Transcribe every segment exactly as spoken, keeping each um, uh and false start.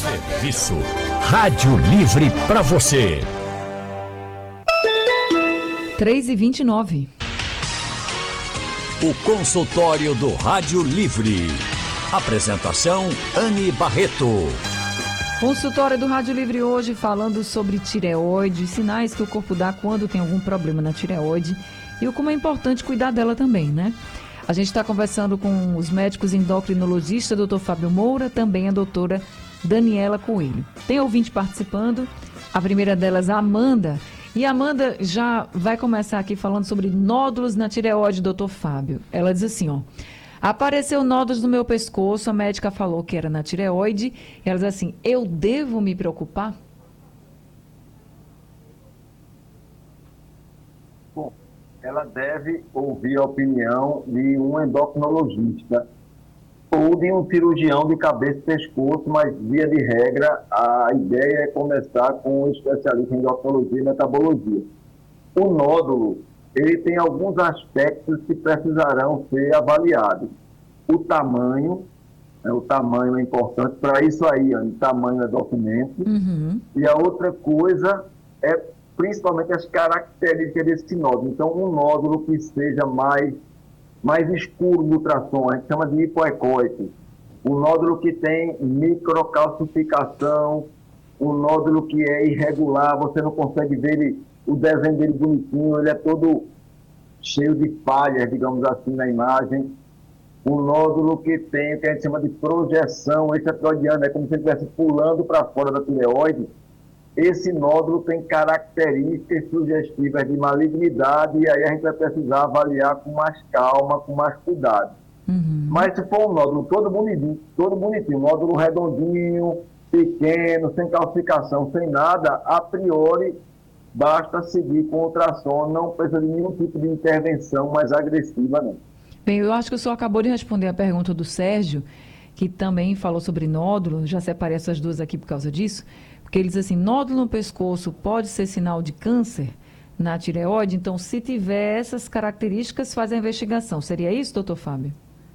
Serviço Rádio Livre para você. três e vinte e nove. O consultório do Rádio Livre. Apresentação Anne Barreto. Consultório do Rádio Livre hoje falando sobre tireoide, sinais que o corpo dá quando tem algum problema na tireoide e o como é importante cuidar dela também, né? A gente está conversando com os médicos endocrinologistas, doutor Fábio Moura, também a doutora Daniela Coelho. Tem ouvinte participando, a primeira delas, a Amanda. E a Amanda já vai começar aqui falando sobre nódulos na tireoide, doutor Fábio. Ela diz assim, ó, apareceu nódulos no meu pescoço, a médica falou que era na tireoide, e ela diz assim, eu devo me preocupar? Bom, ela deve ouvir a opinião de um endocrinologista ou de um cirurgião de cabeça e pescoço, mas, via de regra, a ideia é começar com um especialista em endocrinologia e metabologia. O nódulo, ele tem alguns aspectos que precisarão ser avaliados. O tamanho, né, o tamanho é importante, para isso aí, o tamanho é documento. Uhum. E a outra coisa é principalmente as características desse nódulo. Então, um nódulo que seja mais mais escuro no ultrassom, a gente chama de hipoecóico. Um nódulo que tem microcalcificação, um nódulo que é irregular, você não consegue ver ele, o desenho dele bonitinho, ele é todo cheio de falhas, digamos assim, na imagem. Um nódulo que tem o que a gente chama de projeção extratroidiana, é como se ele estivesse pulando para fora da tireoide. Esse nódulo tem características sugestivas de malignidade e aí a gente vai precisar avaliar com mais calma, com mais cuidado. Uhum. Mas se for um nódulo todo bonitinho, todo bonitinho, nódulo redondinho, pequeno, sem calcificação, sem nada, a priori basta seguir com o ultrassom, não precisa de nenhum tipo de intervenção mais agressiva, não. Bem, eu acho que o senhor acabou de responder a pergunta do Sérgio, que também falou sobre nódulo, já separei essas duas aqui por causa disso, porque ele diz assim, nódulo no pescoço pode ser sinal de câncer na tireoide? Então, se tiver essas características, faz a investigação. Seria isso, doutor Fábio?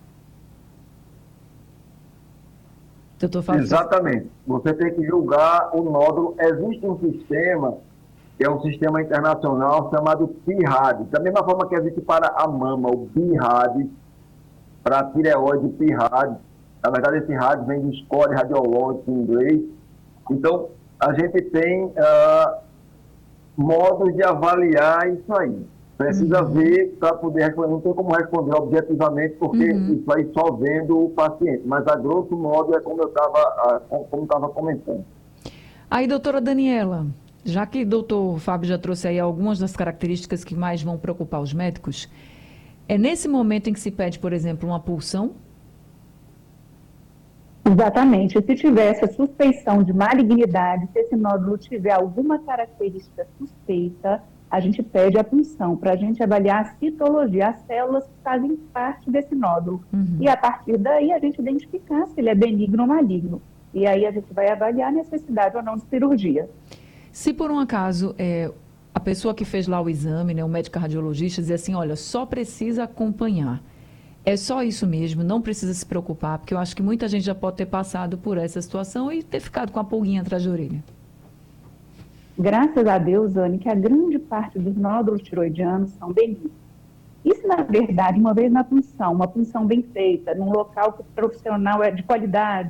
Doutor Fábio? Exatamente. Você tem que julgar o nódulo. Existe um sistema, que é um sistema internacional chamado P I R A D. Da mesma forma que existe para a mama, o P I R A D, para a tireoide, o P I R A D. Na verdade, esse R A D vem de score radiológico em inglês. Então, a gente tem uh, modos de avaliar isso aí. Precisa uhum. ver para poder responder. Não tem como responder objetivamente, porque uhum. isso aí só vendo o paciente. Mas, a grosso modo, é como eu estava uh, como estava comentando. Aí, doutora Daniela, já que o doutor Fábio já trouxe aí algumas das características que mais vão preocupar os médicos, é nesse momento em que se pede, por exemplo, uma punção? Exatamente. Se tiver essa suspeição de malignidade, se esse nódulo tiver alguma característica suspeita, a gente pede a punção para a gente avaliar a citologia, as células que fazem parte desse nódulo. Uhum. E a partir daí a gente identificar se ele é benigno ou maligno. E aí a gente vai avaliar a necessidade ou não de cirurgia. Se por um acaso é, a pessoa que fez lá o exame, né, o médico radiologista, diz assim, olha, só precisa acompanhar. É só isso mesmo, não precisa se preocupar, porque eu acho que muita gente já pode ter passado por essa situação e ter ficado com a pulguinha atrás da orelha. Graças a Deus, Anne, que a grande parte dos nódulos tiroidianos são benignos. E se, na verdade, uma vez na punção, uma punção bem feita, num local que o profissional é de qualidade,